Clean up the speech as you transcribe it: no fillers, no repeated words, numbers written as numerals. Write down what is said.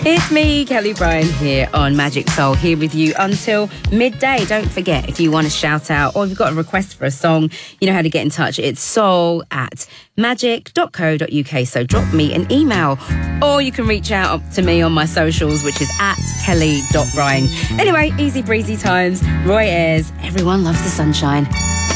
It's me, Kelly Bryan, here on Magic Soul, here with you until midday. Don't forget, if you want to shout out or if you've got a request for a song, you know how to get in touch. It's soul@magic.co.uk. So drop me an email or you can reach out to me on my socials, which is @kelly.bryan. Anyway, easy breezy times. Roy Ayers, Everyone Loves the Sunshine.